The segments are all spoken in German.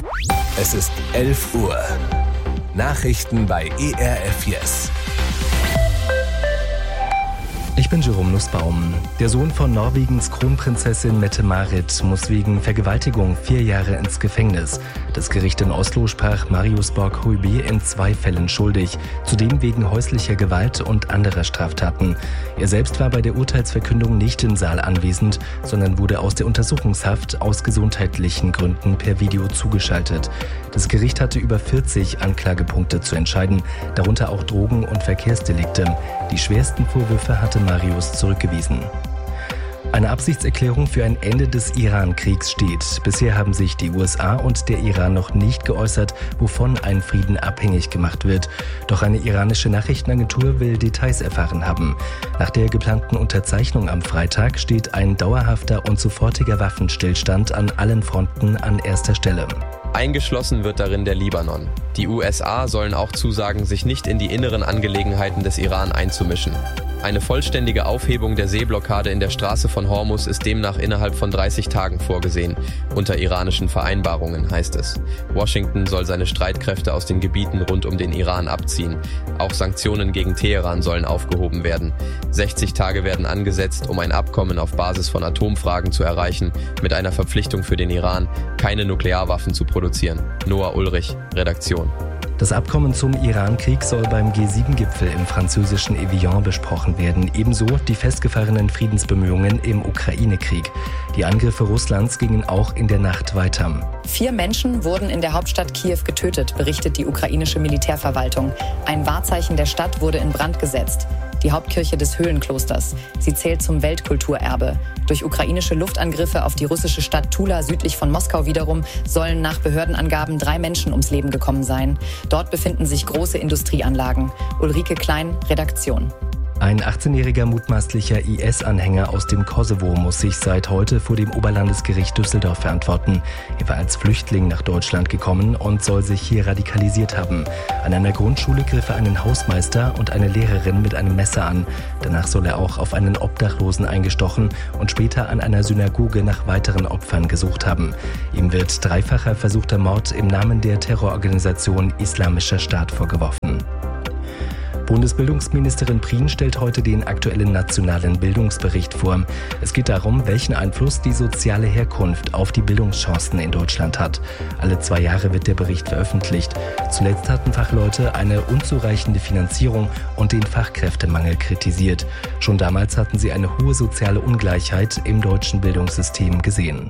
Es ist 11 Uhr. Nachrichten bei ERF Yes. Ich bin Jerome Nussbaum. Der Sohn von Norwegens Kronprinzessin Mette-Marit muss wegen Vergewaltigung 4 Jahre ins Gefängnis. Das Gericht in Oslo sprach Marius Borg-Høiby in 2 Fällen schuldig, zudem wegen häuslicher Gewalt und anderer Straftaten. Er selbst war bei der Urteilsverkündung nicht im Saal anwesend, sondern wurde aus der Untersuchungshaft aus gesundheitlichen Gründen per Video zugeschaltet. Das Gericht hatte über 40 Anklagepunkte zu entscheiden, darunter auch Drogen- und Verkehrsdelikte. Die schwersten Vorwürfe hatte Marius zurückgewiesen. Eine Absichtserklärung für ein Ende des Iran-Kriegs steht. Bisher haben sich die USA und der Iran noch nicht geäußert, wovon ein Frieden abhängig gemacht wird. Doch eine iranische Nachrichtenagentur will Details erfahren haben. Nach der geplanten Unterzeichnung am Freitag steht ein dauerhafter und sofortiger Waffenstillstand an allen Fronten an erster Stelle. Eingeschlossen wird darin der Libanon. Die USA sollen auch zusagen, sich nicht in die inneren Angelegenheiten des Iran einzumischen. Eine vollständige Aufhebung der Seeblockade in der Straße von Hormuz ist demnach innerhalb von 30 Tagen vorgesehen. Unter iranischen Vereinbarungen, heißt es. Washington soll seine Streitkräfte aus den Gebieten rund um den Iran abziehen. Auch Sanktionen gegen Teheran sollen aufgehoben werden. 60 Tage werden angesetzt, um ein Abkommen auf Basis von Atomfragen zu erreichen, mit einer Verpflichtung für den Iran, keine Nuklearwaffen zu produzieren. Noah Ulrich, Redaktion. Das Abkommen zum Iran-Krieg soll beim G7-Gipfel im französischen Evian besprochen werden, ebenso die festgefahrenen Friedensbemühungen im Ukraine-Krieg. Die Angriffe Russlands gingen auch in der Nacht weiter. 4 Menschen wurden in der Hauptstadt Kiew getötet, berichtet die ukrainische Militärverwaltung. Ein Wahrzeichen der Stadt wurde in Brand gesetzt. Die Hauptkirche des Höhlenklosters. Sie zählt zum Weltkulturerbe. Durch ukrainische Luftangriffe auf die russische Stadt Tula südlich von Moskau wiederum sollen nach Behördenangaben 3 Menschen ums Leben gekommen sein. Dort befinden sich große Industrieanlagen. Ulrike Klein, Redaktion. Ein 18-jähriger mutmaßlicher IS-Anhänger aus dem Kosovo muss sich seit heute vor dem Oberlandesgericht Düsseldorf verantworten. Er war als Flüchtling nach Deutschland gekommen und soll sich hier radikalisiert haben. An einer Grundschule griff er einen Hausmeister und eine Lehrerin mit einem Messer an. Danach soll er auch auf einen Obdachlosen eingestochen und später an einer Synagoge nach weiteren Opfern gesucht haben. Ihm wird 3-facher versuchter Mord im Namen der Terrororganisation Islamischer Staat vorgeworfen. Bundesbildungsministerin Prien stellt heute den aktuellen nationalen Bildungsbericht vor. Es geht darum, welchen Einfluss die soziale Herkunft auf die Bildungschancen in Deutschland hat. Alle 2 Jahre wird der Bericht veröffentlicht. Zuletzt hatten Fachleute eine unzureichende Finanzierung und den Fachkräftemangel kritisiert. Schon damals hatten sie eine hohe soziale Ungleichheit im deutschen Bildungssystem gesehen.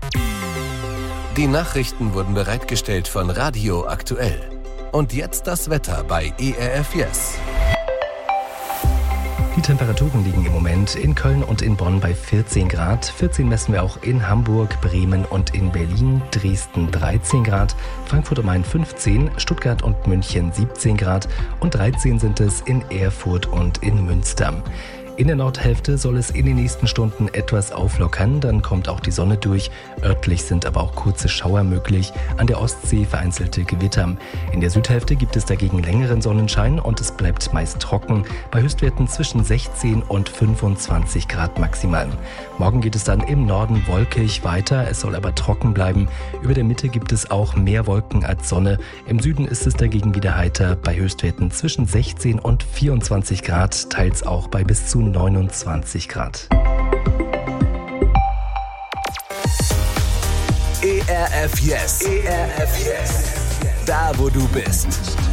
Die Nachrichten wurden bereitgestellt von Radio Aktuell. Und jetzt das Wetter bei ERF Yes. Die Temperaturen liegen im Moment in Köln und in Bonn bei 14 Grad. 14 messen wir auch in Hamburg, Bremen und in Berlin. Dresden 13 Grad, Frankfurt am Main 15, Stuttgart und München 17 Grad und 13 sind es in Erfurt und in Münster. In der Nordhälfte soll es in den nächsten Stunden etwas auflockern, dann kommt auch die Sonne durch. Örtlich sind aber auch kurze Schauer möglich, an der Ostsee vereinzelte Gewitter. In der Südhälfte gibt es dagegen längeren Sonnenschein und es bleibt meist trocken, bei Höchstwerten zwischen 16 und 25 Grad maximal. Morgen geht es dann im Norden wolkig weiter, es soll aber trocken bleiben. Über der Mitte gibt es auch mehr Wolken als Sonne. Im Süden ist es dagegen wieder heiter, bei Höchstwerten zwischen 16 und 24 Grad, teils auch bei bis zu 29 Grad. ERF Yes. ERF Yes. Da, wo du bist.